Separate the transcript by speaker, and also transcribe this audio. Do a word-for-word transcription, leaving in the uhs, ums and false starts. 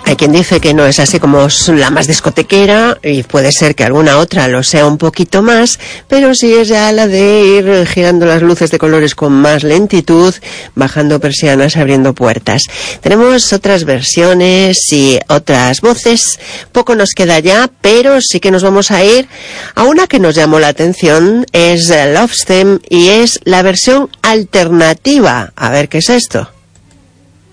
Speaker 1: Hay quien dice que no es así como la más discotequera, y puede ser que alguna otra lo sea un poquito más, pero sí es ya la de ir girando las luces de colores con más lentitud, bajando persianas, abriendo puertas. Tenemos otras versiones y otras voces, poco nos queda ya, pero sí que nos vamos a ir a una que nos llamó la atención, es Love Stem, y es la versión alternativa. A ver qué es esto.